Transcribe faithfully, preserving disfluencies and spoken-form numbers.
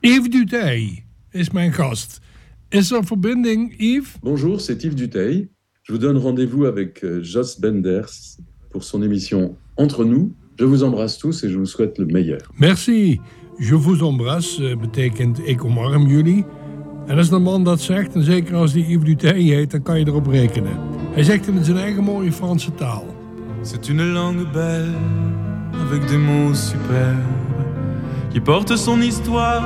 Yves Duteil is mijn gast. Is er verbinding, Yves? Bonjour, c'est Yves Duteil. Je vous donne rendez-vous avec Jos Benders pour son émission Entre nous. Je vous embrasse tous et je vous souhaite le meilleur. Merci. Je vous embrasse betekent ik omarm jullie. En als een man dat zegt, en zeker als die Yves Duteil heet, dan kan je erop rekenen. Hij zegt het in zijn eigen mooie Franse taal. C'est une langue belle, avec des mots superbes, qui porte son histoire